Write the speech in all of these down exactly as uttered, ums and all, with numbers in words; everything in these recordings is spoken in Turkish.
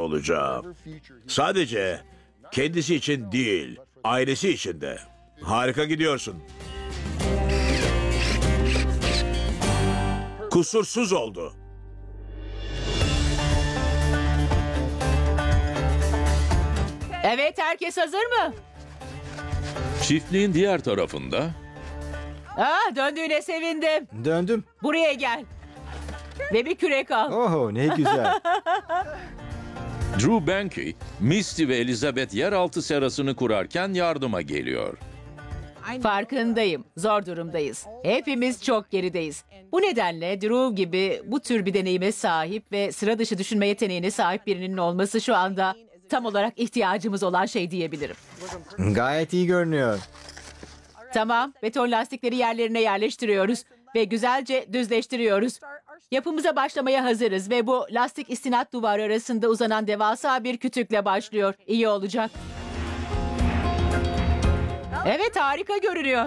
olacağım. Sadece kendisi için değil, ailesi için de. Harika gidiyorsun. Kusursuz oldu. Evet, herkes hazır mı? Çiftliğin diğer tarafında Aa, döndüğüne sevindim. Döndüm. Buraya gel. Ve bir kürek al. Oho ne güzel. Drew Banky, Misty ve Elizabeth yeraltı serasını kurarken yardıma geliyor. Farkındayım. Zor durumdayız. Hepimiz çok gerideyiz. Bu nedenle Drew gibi bu tür bir deneyime sahip ve sıra dışı düşünme yeteneğine sahip birinin olması şu anda tam olarak ihtiyacımız olan şey diyebilirim. Gayet iyi görünüyor. Tamam, beton lastikleri yerlerine yerleştiriyoruz ve güzelce düzleştiriyoruz. Yapımıza başlamaya hazırız ve bu lastik istinat duvarı arasında uzanan devasa bir kütükle başlıyor. İyi olacak. Evet, harika görünüyor.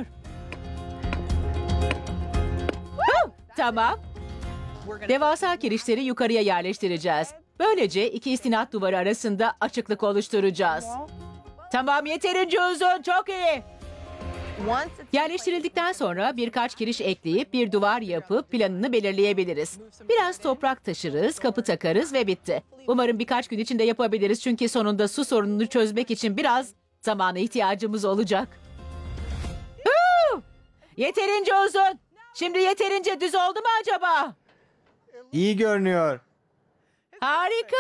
Huh, tamam. Devasa kirişleri yukarıya yerleştireceğiz. Böylece iki istinat duvarı arasında açıklık oluşturacağız. Tamam, yeterince uzun, çok iyi. Yerleştirildikten sonra birkaç kiriş ekleyip bir duvar yapıp planını belirleyebiliriz. Biraz toprak taşırız, kapı takarız ve bitti. Umarım birkaç gün içinde yapabiliriz çünkü sonunda su sorununu çözmek için biraz zamana ihtiyacımız olacak. Huu! Yeterince uzun. Şimdi yeterince düz oldu mu acaba? İyi görünüyor. Harika.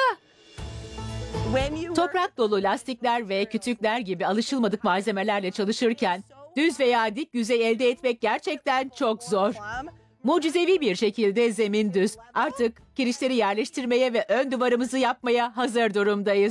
Toprak dolu lastikler ve kütükler gibi alışılmadık malzemelerle çalışırken düz veya dik yüzey elde etmek gerçekten çok zor. Mucizevi bir şekilde zemin düz. Artık kirişleri yerleştirmeye ve ön duvarımızı yapmaya hazır durumdayız.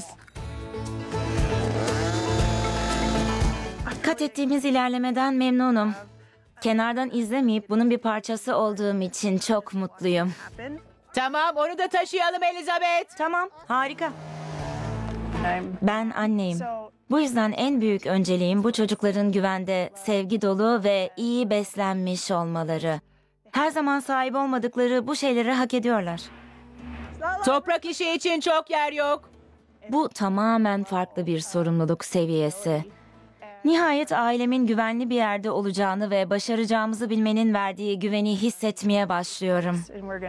Kat ettiğimiz ilerlemeden memnunum. Kenardan izlemeyip bunun bir parçası olduğum için çok mutluyum. Tamam, onu da taşıyalım Elizabeth. Tamam, harika. Ben anneyim. Bu yüzden en büyük önceliğim bu çocukların güvende, sevgi dolu ve iyi beslenmiş olmaları. Her zaman sahip olmadıkları bu şeyleri hak ediyorlar. Toprak işi için çok yer yok. Bu tamamen farklı bir sorumluluk seviyesi. Nihayet ailemin güvenli bir yerde olacağını ve başaracağımızı bilmenin verdiği güveni hissetmeye başlıyorum.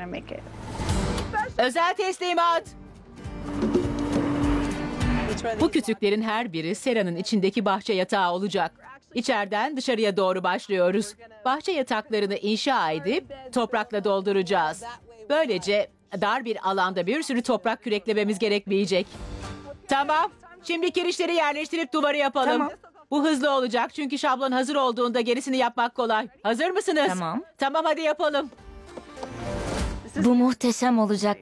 Özel teslimat. Bu kütüklerin her biri seranın içindeki bahçe yatağı olacak. İçeriden dışarıya doğru başlıyoruz. Bahçe yataklarını inşa edip toprakla dolduracağız. Böylece dar bir alanda bir sürü toprak küreklememiz gerekmeyecek. Tamam. Şimdi kirişleri yerleştirip duvarı yapalım. Tamam. Bu hızlı olacak çünkü şablon hazır olduğunda gerisini yapmak kolay. Hazır mısınız? Tamam. Tamam, hadi yapalım. Bu muhteşem olacak.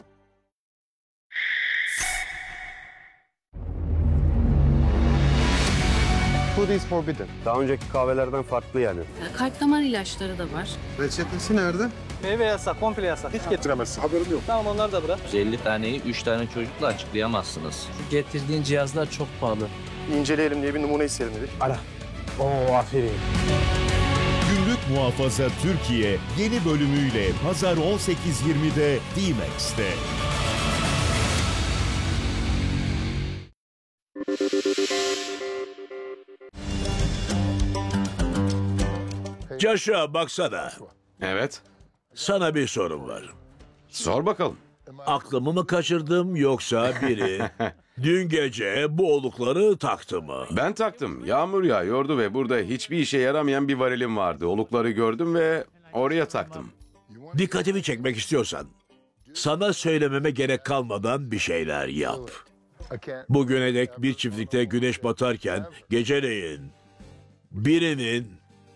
Food is forbidden. Daha önceki kahvelerden farklı yani. Kalp damar ilaçları da var. Reçetesi nerede? Meyve yasak, komple yasak. Hiç getiremezsin. Haberim yok. Tamam, onları da bırak. yüz elli taneyi üç tane çocukla açıklayamazsınız. Şu getirdiğin cihazlar çok pahalı. İnceleyelim diye bir numune isteyelim dedik. Ara. Oo, aferin. Gümrük Muhafaza Türkiye yeni bölümüyle Pazar on sekiz yirmide D-Max'te. Joshua, baksana. Evet. Sana bir sorum var. Sor bakalım. Aklımı mı kaçırdım yoksa biri dün gece bu olukları taktı mı? Ben taktım. Yağmur yağıyordu ve burada hiçbir işe yaramayan bir varilim vardı. Olukları gördüm ve oraya taktım. Dikkatimi çekmek istiyorsan sana söylememe gerek kalmadan bir şeyler yap. Bugüne dek bir çiftlikte güneş batarken geceleyin birinin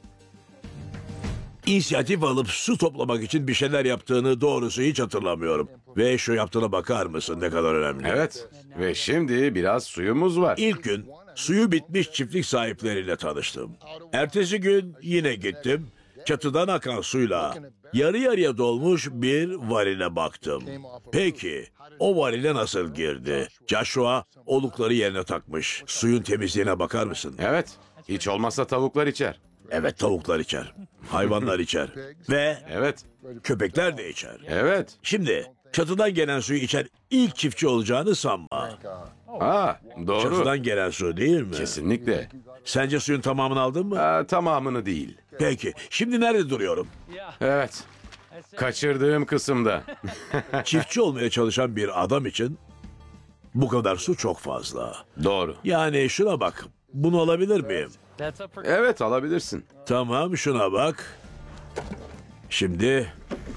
İnisiyatif alıp su toplamak için bir şeyler yaptığını doğrusu hiç hatırlamıyorum. Ve şu yaptığına bakar mısın ne kadar önemli? Evet. Ve şimdi biraz suyumuz var. İlk gün suyu bitmiş çiftlik sahipleriyle tanıştım. Ertesi gün yine gittim. Çatıdan akan suyla yarı yarıya dolmuş bir varile baktım. Peki o varile nasıl girdi? Joshua olukları yerine takmış. Suyun temizliğine bakar mısın? Evet. Hiç olmazsa tavuklar içer. Evet, tavuklar içer. Hayvanlar içer. Ve Evet. köpekler de içer. Evet. Şimdi Çatıdan gelen suyu içen ilk çiftçi olacağını sanma. Aa, doğru. Çatıdan gelen su değil mi? Kesinlikle. Sence suyun tamamını aldın mı? Aa, tamamını değil. Peki, şimdi nerede duruyorum? Evet. Kaçırdığım kısımda. Çiftçi olmaya çalışan bir adam için bu kadar su çok fazla. Doğru. Yani şuna bak, bunu alabilir miyim? Evet, alabilirsin. Tamam, şuna bak. Şimdi...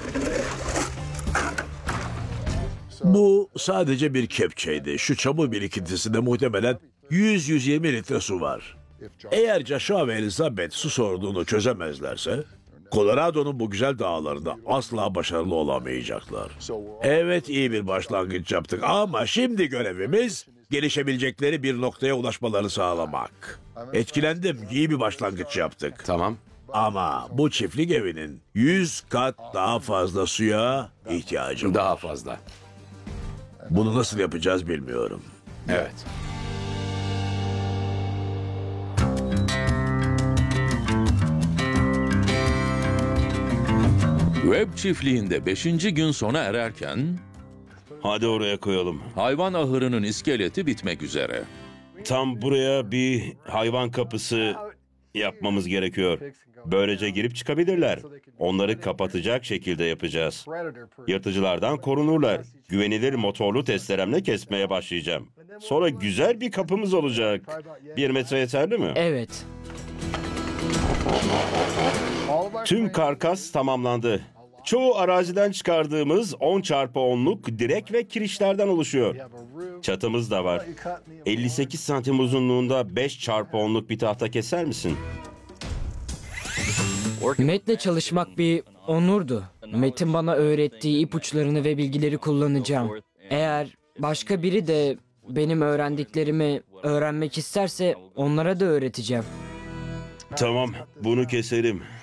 Bu sadece bir kepçeydi. Şu çamur birikintisinde muhtemelen yüz yüz yirmi litre su var. Eğer Joshua ve Elizabeth su sorununu çözemezlerse, Colorado'nun bu güzel dağlarında asla başarılı olamayacaklar. Evet, iyi bir başlangıç yaptık ama şimdi görevimiz gelişebilecekleri bir noktaya ulaşmalarını sağlamak. Etkilendim, iyi bir başlangıç yaptık. Tamam. Ama bu çiftlik evinin yüz kat daha fazla suya ihtiyacı var. Daha fazla. Bunu nasıl yapacağız bilmiyorum. Evet. Webb çiftliğinde beşinci gün sona ererken Hadi oraya koyalım. hayvan ahırının iskeleti bitmek üzere. Tam buraya bir hayvan kapısı yapmamız gerekiyor. Böylece girip çıkabilirler. Onları kapatacak şekilde yapacağız. Yırtıcılardan korunurlar. Güvenilir motorlu testeremle kesmeye başlayacağım. Sonra güzel bir kapımız olacak. Bir metre yeterli mi? Evet. Tüm karkas tamamlandı. Çoğu araziden çıkardığımız on çarpı onluk direk ve kirişlerden oluşuyor. Çatımız da var. elli sekiz santim uzunluğunda beş çarpı onluk bir tahta keser misin? Matt'le çalışmak bir onurdu. Matt'in bana öğrettiği ipuçlarını ve bilgileri kullanacağım. Eğer başka biri de benim öğrendiklerimi öğrenmek isterse onlara da öğreteceğim. Tamam, bunu keselim.